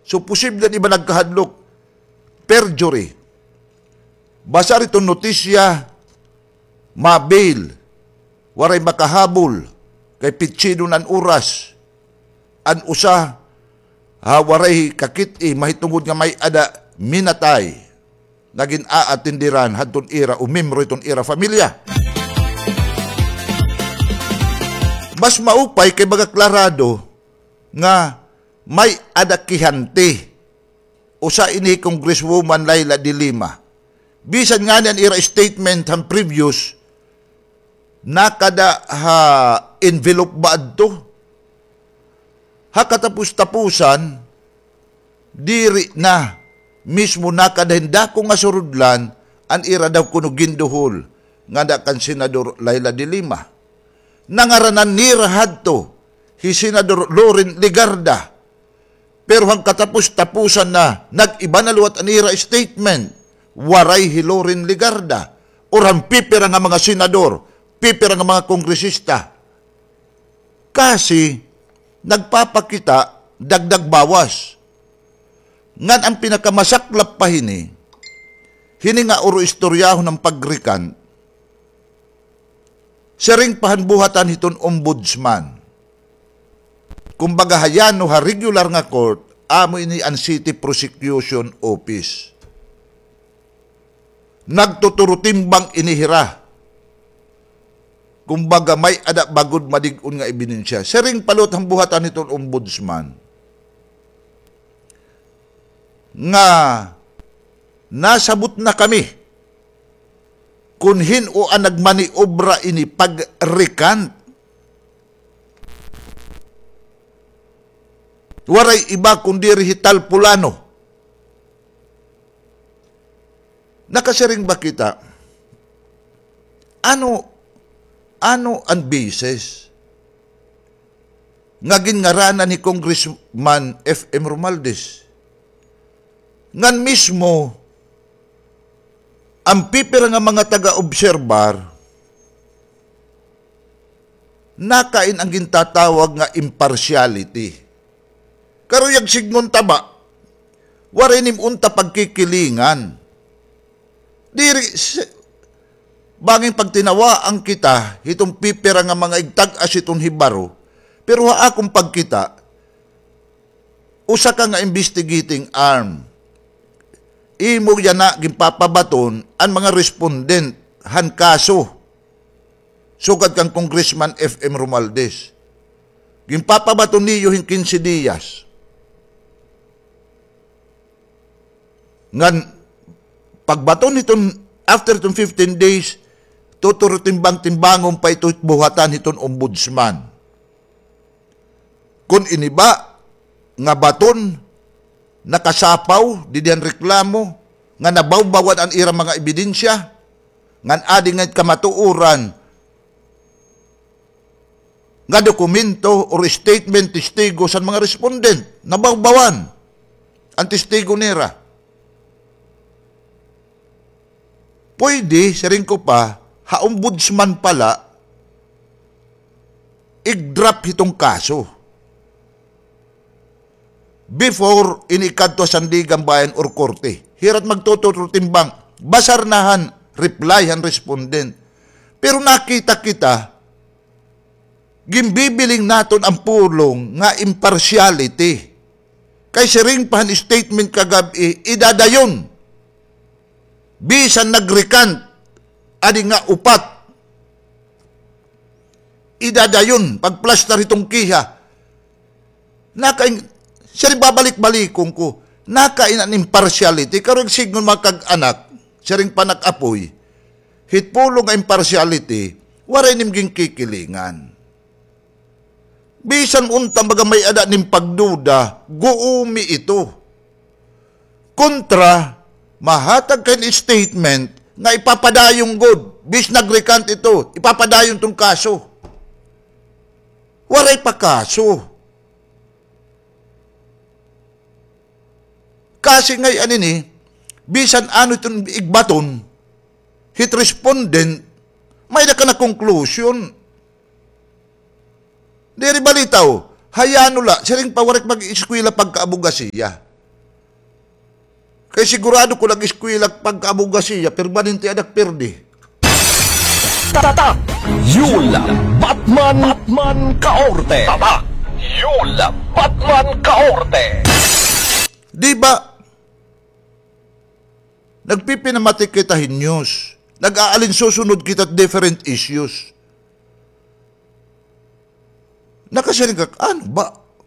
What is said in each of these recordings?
So, posible iba nagkahadlok. Perjury. Basa rito notisya, mabail, waray makahabol, kay pitsido nan oras, an usa, waray kakit mahitungod nga may ada minatay, naging aatindiran hadton ira o membro iton ira familia. Mas maupay kay baga klarado nga may adakihanti usa ini Congresswoman Laila de Lima. Bisan nga niyan ira statement ang previous nakada envelope ba adto? Katapus-tapusan diri na mismo nakadahinda ko nga surudlan an ira daw kuno ginduhol nga da kan Senador Laila de Lima. Nangaranan nira hadto hi Senador Loren Legarda. Pero hang katapos-tapusan na nag-iba na luwat anira statement waray hi Loren Legarda orang pipira nga mga senador, pipira nga mga kongresista. Kasi nagpapakita dagdag bawas. Ngan ang pinakamasaklap pa hini nga uro istoryahon ng pagrikan, siring pahanbuhatan hiton ombudsman. Kumbaga hayano ha regular nga court, amo ini ang City Prosecution Office. Nagtuturo-timbang inihira. Kumbaga may ada bagod madig-un nga ebidensya. Siring palot ang buhatan itong ombudsman. Nga nasabot na kami kunhin o ang nagmaniobra ini pag-recant. Waray iba kundi Rihital Pulano. Nakasiring ba kita? Ano ang basis nga ginngaranan ni Congressman F.M. Romualdez? Ngan mismo ang pipira nga mga taga-obserbar nakain ang gintatawag nga impartiality. Karuyag signon taba, warinim unta pagkikilingan. Diri, banging pagtinawaan kita, hitong pipira nga mga igtag-as itong hibaro, pero akong pagkita, usa ka nga investigating arm. Imo yan na gimpapabaton ang mga respondent han kaso. Sugad kang Congressman F.M. Romualdez. Gimpapabaton niyo hin 15 días. Ngan pagbaton itong after itong 15 days, tuturo timbang-timbangon pa ito buhatan itong ombudsman. Kung iniba, nga baton, nakasapaw, di diyan reklamo, nga nabawbawan ang irang mga ebidensya, ngan ading nga kamatuuran, nga dokumento or statement testigo sa mga respondent, nabawbawan ang testigo nira. Pwede, siring ko pa, ombudsman pala, i-drop itong kaso. Before inikadto sandigan bayan or korte. Hirat magtuturo timbang, basarnahan, replyan respondent. Pero nakita kita, gimbibiling naton ang pulong nga impartiality. Kay siring pahan statement kagabi, idadayon. Bisan nagrekant, adi nga upat. Idadayon, pagplastar itong kiha. Siya babalik-balikong ko, nakain ang impartiality, karong signon makag-anak, siya rin panak-apoy, hitpulong ang impartiality, waray nimging kikilingan. Bisan untang baga may ada nim pagduda, guumi ito. Kontra, mahatag kayo statement nga ipapadayong god. Bis nagrekant ito, ipapadayong tong kaso. Waray pa kaso. Kasi ngayon ini, bisan ano itong igbaton, hit respondent, may na ka na conclusion. Diri balitaw, hayanula, siring pawarik mag-eskwela pagkaabogasiya. Kay sigurado ko nag-eskwela pagkaabuga siya, permanente anak perdi. Tata, Yula, Batman Kaorte. Tata, Yula, Batman Kaorte. Di ba? Nagpipinamatik kita news. Nag-aalin susunod kita different issues. Nakasiring ka, ano ba?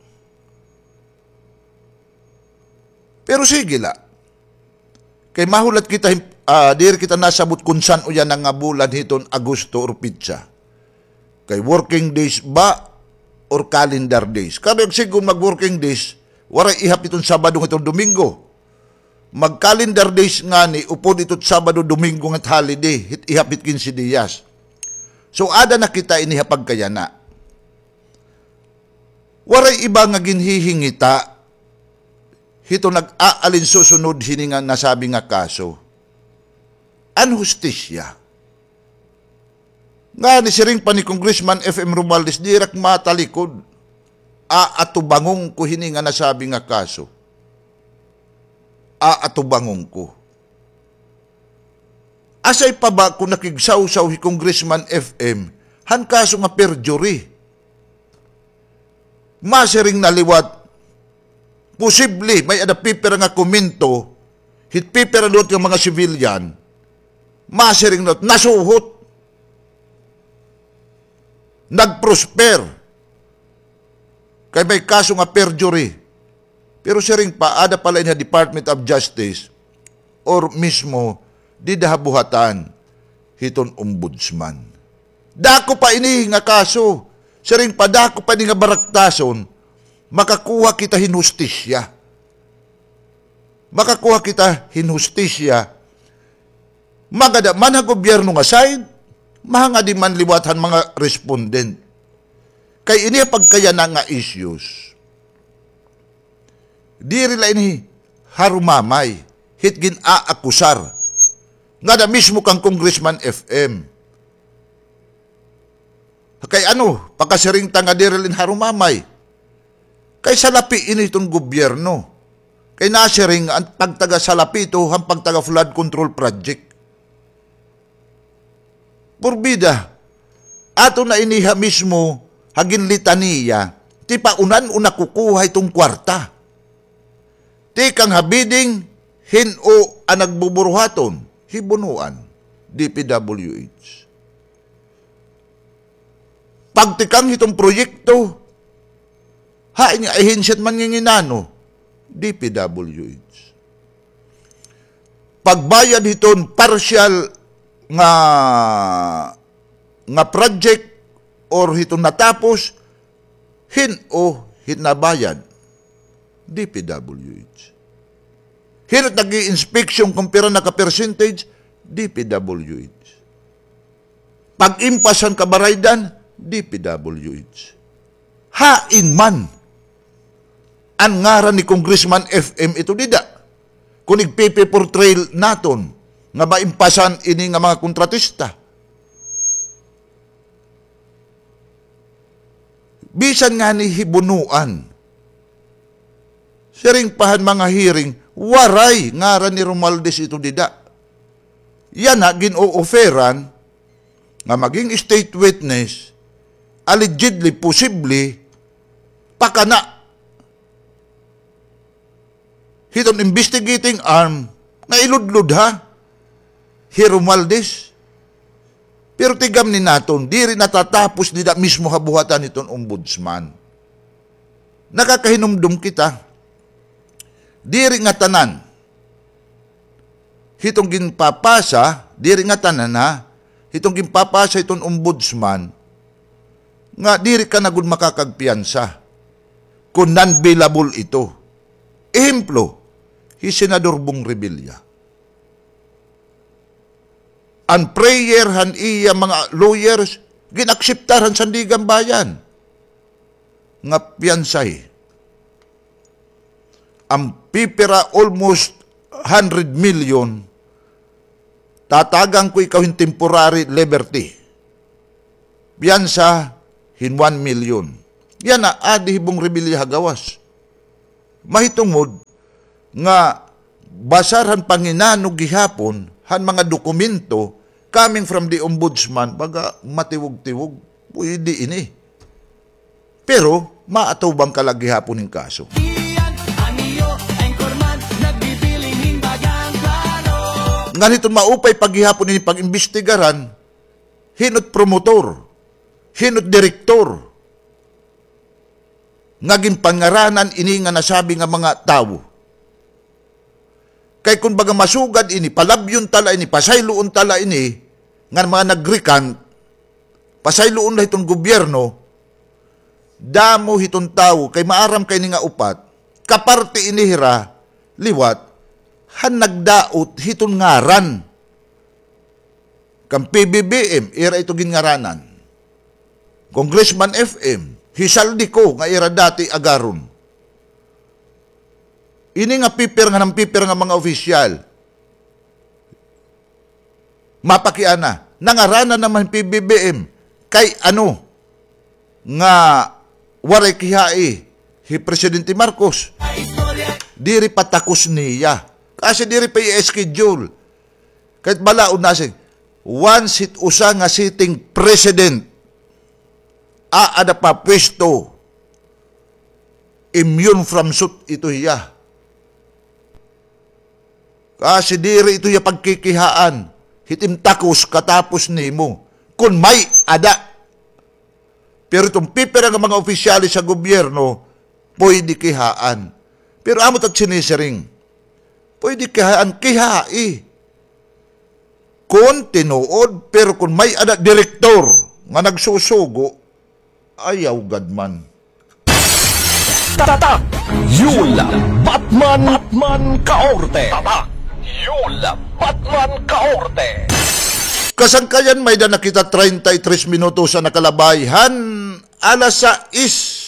Pero sige la. Kay mahulat kita, diri kita nasabot kung saan o yan ang bulan hiton Agosto or Pitsa. Kay working days ba or calendar days? Kaya siguro mag-working days, waray ihap itong Sabado itong Domingo. Mag-calendar days nga ni, upod ito't Sabado, Domingo at holiday, ihapit 15 diyas. So, ada na kita inihapag kaya na. Waray iba nga ginhihingita, hito nag-aalin susunod hininga nasabi nga kaso. Anhustisya. Nga ni siring pa ni Congressman F.M. Romualdez, dirak matalikod, aatubangong ko hininga nasabi nga kaso. Aatubangong ko. Asay pa ba kung nakigsaw-saw hi Congressman FM, han kaso nga perjury? Masiring naliwat, posible may adapipera nga komento, hitpipera doon ng mga civilian, masiring not, nasuhot, nagprosper, kay may kaso nga perjury. Pero siring pa, ada pala na Department of Justice or mismo di dahabuhatan hiton ombudsman. Dako pa ini nga kaso. Siring pa dako pa ni nga baraktason, makakuha kita hinustisya. Makakuha kita hinustisya. Magada man ang gobyerno nga side, mahanga di man liwatan mga respondent. Kay ini pagkaya na nga issues. Diri la ini harumamay, hitgin aakusar. Nga na mismo kang Congressman FM. Kay ano, pagkasiring tanga diri lin harumamay. Kay salapi ini itong gobyerno. Kay nasiring ang pagtaga salapi ito, ang pagtaga flood control project. Purbida, ato na iniha mismo, hagin litaniya, ti paunan una kukuha itong kwarta. Ti kang habiding, hino ang nagbuburuhaton, hibunuan, DPWH. Pagtikang itong proyekto, hain nga ihinsyat man nginginano, DPWH. Pagbayad hiton partial nga project or hiton natapos, hinabayad, DPWH. Hinot nag-i-inspection kung pera naka-percentage, DPWH. Pag-impasan kabaraydan, DPWH. Hain man ang ngaran ni Congressman FM ito dida. Kung nag-paper naton, nga maimpasan ini nga mga kontratista. Bisan nga ni hibunuan, siring pahan mga hearing, waray ngaran ni Romualdez ito dida. Yan na, gin-o-offeran, nga maging state witness, allegedly, possibly, pakana. Hiton investigating arm, nga iludlud ha, hi Romualdez. Pero tigam ni naton, di rin natatapos nila mismo habuhatan itong ombudsman. Nakakahinumdum kita, di rin nga tanan, hitong ginpapasa, di rin nga tanan ha, hitong ginpapasa itong ombudsman, nga di rin ka nagud makakagpiyansa, kung non-bailable ito. Ehemplo, si Senador Bong Revilla. Ang prayer han iya mga lawyers, ginakseptaran sa Sandigan Bayan, nga piyansay. Ang pipira almost 100 million, tatagang ko ikaw yung temporary liberty. Piyansa, hin 1 million. Yan na, adi Bong Revilla hagawas. Mahitungod nga basarhan panginanog gihapon han mga dokumento coming from the ombudsman baga matiwog-tiwog pwede ini. Pero maataw bang kalagihapon ng kaso? Nganito maupay paghihapon ini pag-imbestigaran, hinot promotor, hinot direktor, ngaging pangaranan ini nga nasabi nga mga tao. Kay kung baga masugad ini, palabyon tala ini, pasayloon tala ini, nga mga nagrikan, pasayloon na itong gobyerno, damo hitong tao, kay maaram kay ni nga upat, kaparte inihira, liwat, han nagdaot hiton ngaran. Kang PBBM, ira ito gingaranan. Congressman FM, hisaldi ko nga ira dati agaron. Ini nga pipir nga ng pipir nga mga opisyal. Mapakiana, nangaranan naman PBBM, kay ano, nga waray kihai, hi Presidente Marcos, diri patakos niya. Kasi diri pa i-schedule. Kahit balaod na siya, once it usa nga sitting president, aada pa pwesto, immune from suit ito hiya. Kasi diri ito hiya pagkikihaan, hitim takos katapos nimo, kung may ada. Pero itong pipira ng mga opisyali sa gobyerno, pwede kihaan. Pero amot at sinisiring, pwede kihaan, kihai. Kung tinuod, pero kung may ada direktor nga nagsusugo, ayaw gadman. Tatak! Yula Batman Kaorte! Tatak! Yula Batman Kaorte! Kasangkayan may da nakita 33 minuto sa nakalabayhan, alas 6.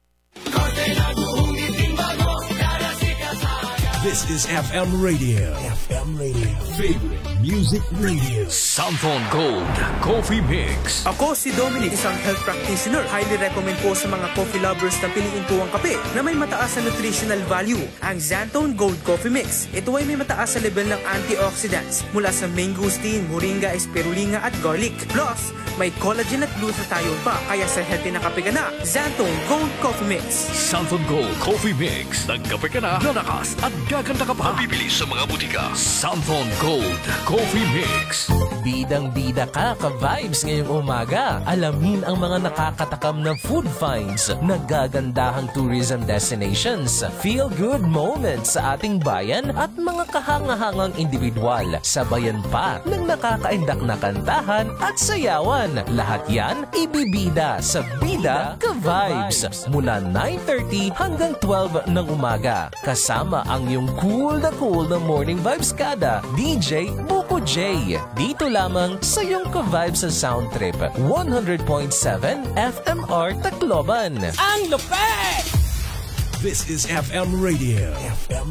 This is FM Radio. FM Radio. Favorite Music Radio. Santon Gold Coffee Mix. Ako si Dominic, isang health practitioner. Highly recommend po sa mga coffee lovers na piliin po ang kape na may mataas na nutritional value, ang Xantone Gold Coffee Mix. Ito ay may mataas sa level ng antioxidants mula sa mangosteen, moringa, spirulina at garlic. Plus, may collagen at glutathione pa, kaya sa healthy na kape ka na, Xantone Gold Coffee Mix. Santon Gold Coffee Mix. Nagkape ka na, lalakas at gaganda ka pa. Mabibili sa mga butika. Santon Gold Coffee Mix. Bidang-bida ka ka-vibes ngayong umaga. Alamin ang mga nakakatakam na food finds, nagagandahang tourism destinations, feel-good moments sa ating bayan at mga kahangahangang individual. Sabayan pa ng nakakaindak na kantahan at sayawan. Lahat yan ibibida sa Bida Ka-Vibes mula 9:30 hanggang 12 ng umaga. Kasama ang iyong cool na morning vibes kada, DJ Buko J. Dito lamang sa iyong ka-vibes sa Sound Trip 100.7 FMR Tacloban. This is FM Radio. FM